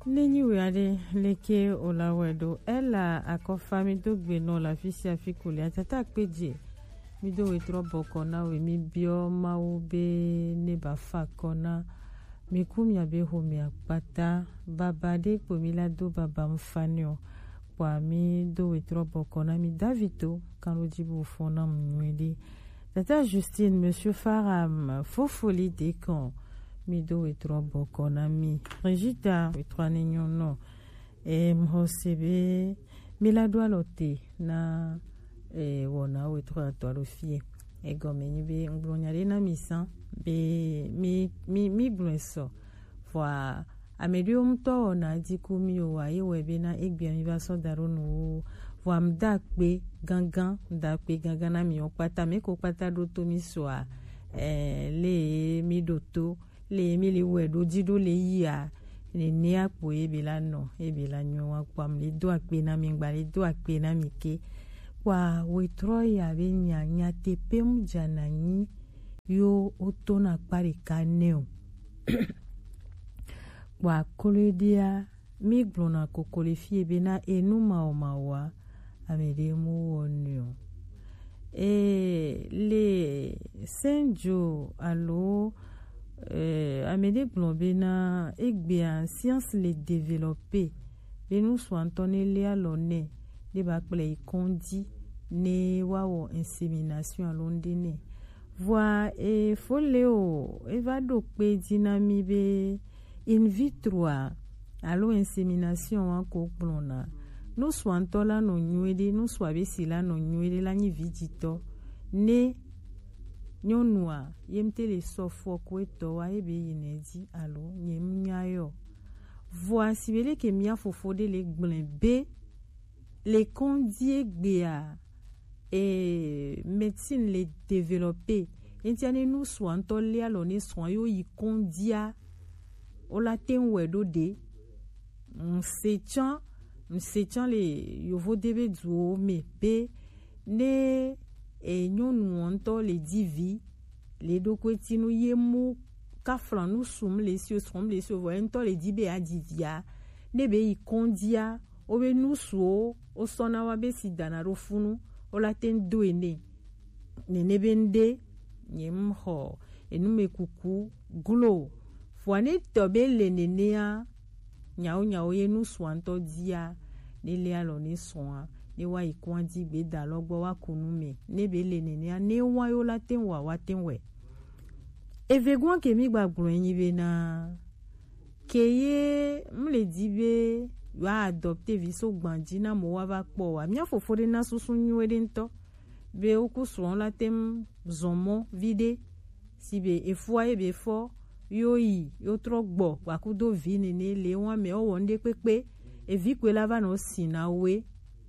Nenyi weade leke olawedo ela akofami dogbe no la fisi afikuli atata peje mi do wetro bokona we mi bio mawo be ne ba fakona mi kumya be homi akpata baba de po mi la do baba mfanio kwa mi do wetro bokona mi davito kan jibu fona mwedi tata Justine monsieur Faram fofoli de kan mi do wetro bokona mi Regita wetro nenyo no mhosebe mi la do alote na wona wetro atwalo fie egomeni be ngbonyare na misan be mi blonso wa amedium to na dikumi o wa yewe be na egbe mi ba so daro no wa mdakpe gangan na mi opata me ko pata do to mi so le mi doto le mi le wedo jido le yia ni apo ebela no ebela nyo wa kwam le do akpe na mi ngba le do akpe na mi ke kwa wetro ya be nya tepe mjana ni yo otona pare kaneo wa koledia mi glona kokole fie be na enuma o mawa amede mu wonyo le senjo alo amede glombe na egbe science le développer be nous so antone le alone de ba ple ikondi ne wawo insémination alondene voix foleo evado pe dinami be in vitro alo insémination ko plona no swantola no nyuede no swabe sila no nyuede la nyi vidito ne nyonua yemte le sofo kweto wa ebe yinedi alo nyemnyayo voici bele ke mia fofode le gblin be les condie gbea médecine les développer entiane nous soin tolia lone soin yo y condia o la tenwedo de msechan le yovo debe duo me be ne nyonu onto le divi le dokwetinu yemu kafran nous som les cieux voyento le dibe a divia ne be y condia obe nusuo o sona wa be sidana rofunu o la ten doene nene bende nyemho enume kuku glo fwane tobe le nenea nyao ye nusu anto dia ne le alo ne soa ne wa ikwandi be da logbo wa kunume ne be le nenea ne wa yo la ten wa ten we evegwan ke mi gbagbo yin be na keye mle dibe wa adopter viso gbandi na mo wa va po wa mia fofore na susu nyuede nto be okuso la tem zomo vide sibe efua ebe fo yoyi yo trogbo wa kudo vini ne le won me o wonde pepe e vi kwe la va no sinawe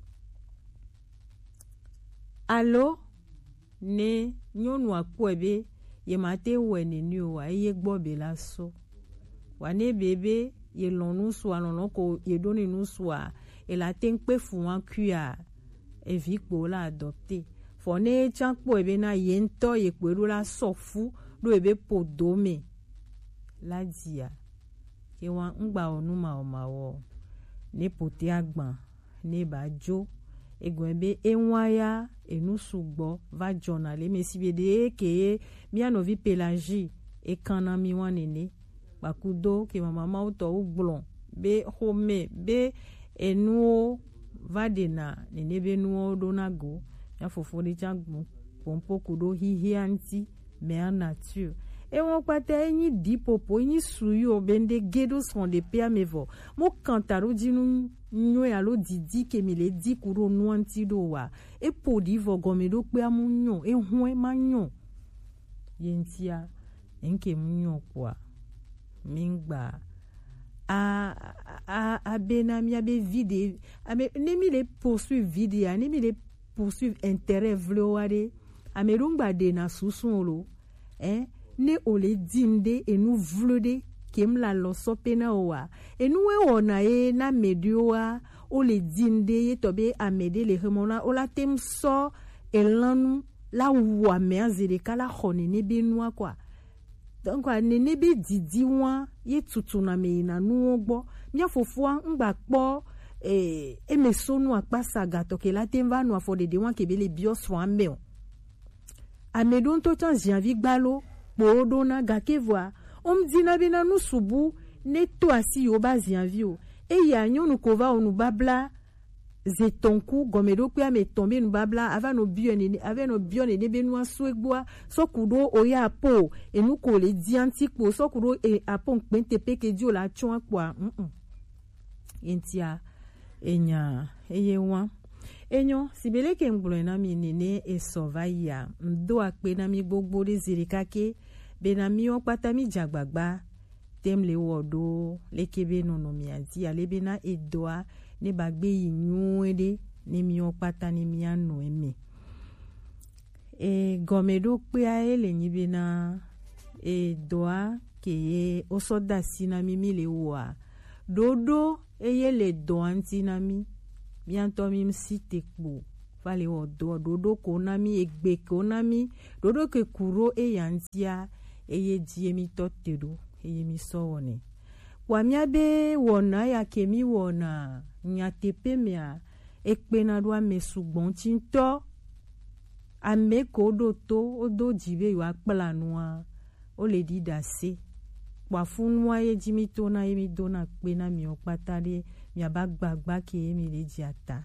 allo ne nyonu akwebe ye mate wene ni o wa ye gbo be la so wa ne bebe ye lonu soa non ko ye doni nous soa et la tenpe fouan kuya e vikpo la adopter fone chankpo ebe na yento ye kwelu la sofu do ebe podome la dia ke wan ngba onuma o mawo ne pote agban ne bajo egwebe enwaya enusugbo va journal me sibede ke mi anovi pelagie e kana mi wanene bakudo ke mama auto uglon be home be enuo vadena nenebe nuo donago ya fofori jangbu pompo kudo hihianti me en nature e won pata yin dipopo yin suyo bende gedo son de pia mevo mo kantaro dinu nyo ya lo didi ke mi le di kuro nuanti do wa e podi vogomedo pe amunyo e hon manyo yentia enke munyo kwa mingba a benami a be vide a me nemi le poursuivre vide a nemi le poursuivre intérêt vloare a me rumba de na susolo ne ole dimde e nu vlode kem la lo sopena oa e nu e ona e na medioa ole dimde ye tobe amede le remona ola tem so elanu la wa me azere kala khone ne benua kwa donc nene be didi wa ye tutu na me na nu gbo mia fofua ngba kpo emesonu akpasa gato ke la temva no afode de wan ke be le bios fo ambe amedon to tan janvier gbalo podo na gake voa dina bena nu subu ne to asi yo ba janvier e ya nyonu ko va onu babla zetonku gomedo pe ame tombe nu babla ava no bione ave no bione ne benu asuegboa sokudo oya po enu ko le dianti po sokudo e apon pente peke dio la chon kwa entia enya eyewa enyo sibele ke ngbulo na mi nene e sovaya ndo akpe na mi gbogbo de zirikake be na mi okpata mi jagbagba tem le wodo lekebe nono mi anti alebe na edoa ne bagbe yinyuede ne mi okpata ne mi anu eme gomedo pe a ele nyibe na edoa ke osoda sina mi le wa dodo eye le doanti na mi bientôt mi site kpo fale wodo dodo ko na mi egbe ko na mi dodo ke kuro yantia eye die mi totedo eye mi sowone kwa miabe wona ya kemi wona nyatepe mea ekpe na do ame sugbon tinto ame ko do to odo jibe yo akpala noa o le di dase kwa funwa ye jimi to na yemi do na pe na mi opatade mi abagbagba ke mi le diata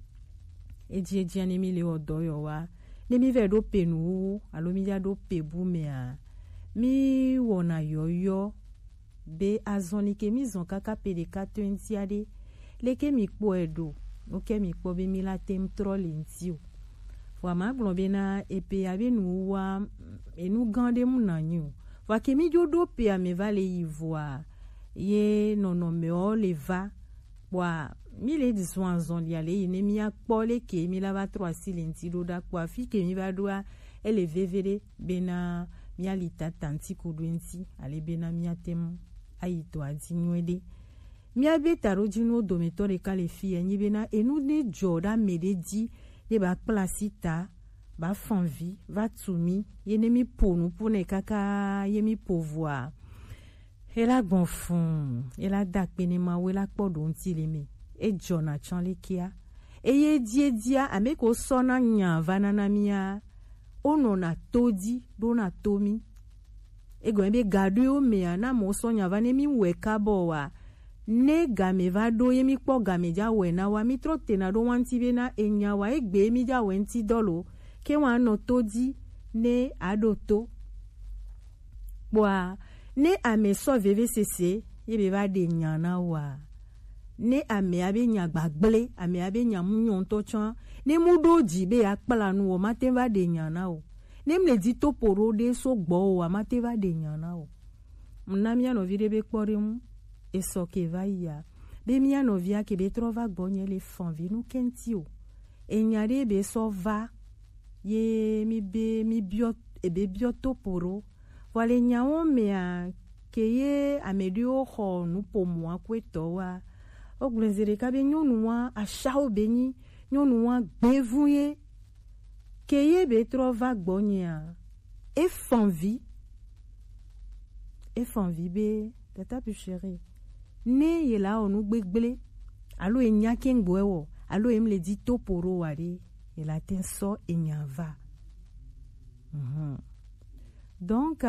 eji ani mi le odo yo wa ne mi ve do penu alo mi ya do pebu mea mi wona yoyo be azoni ke mi zon kaka pede 420 ade leke mi kpo edo oke mi kpo be mi la tem trollintio wa ma gbon be na epe abe nu wa enu gande mu na nyu wa ke mi jodo pe ame vale yivoa ye nono me o le va wa mi le diswan zon li ale ne mi akpo le ke mi la va 3 silinti do da kwa fi ke mi va doa ele vevere bena mi alita tanti kudwenti ale bena mi atem ayito adinwede mi abe taro jinu do metore kale fi enyi bena enu ne joda mededi de ba plasita ba fanvi va tumi ye ne mi ponu pone kaka ye mi pouvoir ela gonfun ela dakpe ne ma wela podo ntile me e jona chanle kia e ye dia ame ko sona nya vanana mia ono na todi do na tomi e go ebe gadu o me ana mo sonya vane mi weka bo wa ne game va do ye mi kpo game ja we na wa mi trote na do wanti be na enya wa egbe mi ja wenti dolo ke wa no todi ne adoto bwa ne ame so vvcc ye be va de nyana wa ne ame abe nya gbagble ame abe nya munyon to chan ne mudo jibe akpala nu o mate va de nyana o ne mle di to poro de so gbo o mate va de nyana o mnamia no vide be kporim e so ke va ya be mia no via ke be trova gbonye le fanvi nu kenti o e nyare be so va ye mi bio e be bio to poro wale nyawo mea keye amedio ho nu pomo akweto wa oglenzere ka be nyonu wa ashao beni nyonu wa gbevuye keye be trova gbonya e fanvi be tata pu chérie ne yela onu gbegble alo enya kengbo ewo alo emle di toporo wari ela tenso enyava donc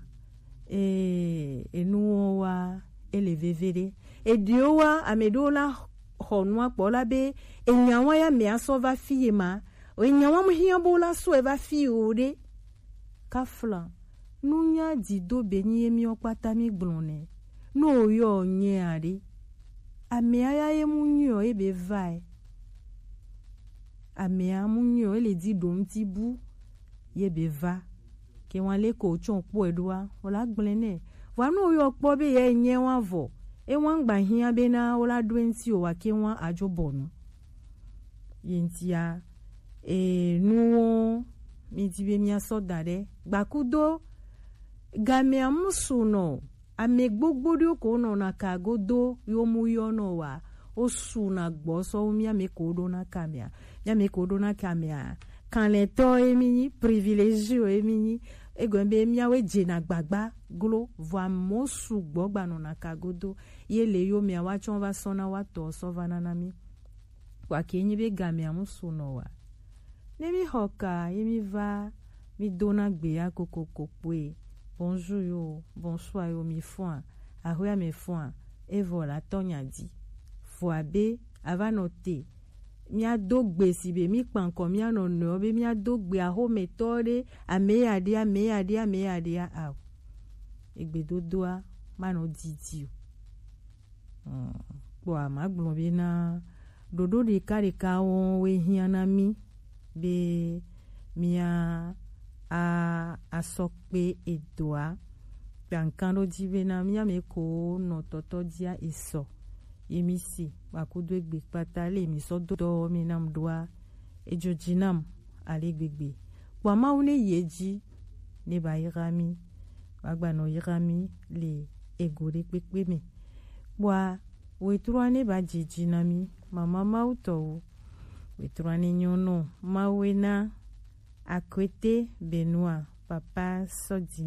nous wa elevevere et diowa amedola honwa pola be enyawa ya me asova fiema o enyawa muhia bola so eva fiode kafla nunya dido beni emi okpata mi glone no yo nyeade ame aya ye munyo ebe vai ame amunyo ele di domti bu ye be va ke wan le ko chon po edua ola gblene wa no yo po be ye nye wan vo e wan gba hia be na ola dwenti o wa ke wan ajobonu yentia nuwo mi di be mi asodare gbakudo game amusuno ame gbogbo ri ko no na kagodo yo mu yo no wa o suna gbo so mi ame ko do na kamia ya me ko do na kamia kan le to emini privilégio emini egwembe miawe jena gbagba glo voa mosu gbogbano na kagodo yele yo mia wachon va sona wato sovana nami kwa kenyi be gamia musu nowa nemi hoka yemi va mi dona gbe ya kokokopwe bonjour yo bonsoir yo mi foin ahoya me foin et voilà tonya di voa be avanote mia dogbe sibe mi kpanko mia no no be mia dogbe aho metode ameyadia a egbedodoa mano didi kwa magbon be na dodo de karika won we hiana mi be mia a sokpe edoa bankando dibe na mia me ko no toto dia iso yemisi bakudu egbe patale mi so do mi nam doa ejojinam ale gbegbe kwa maune yeji ne ba yirami bagba no yirami le egore pepe me kwa wetrwane ba jijinami mama mauto wetrwane nyono mawena akwete benua papa sodi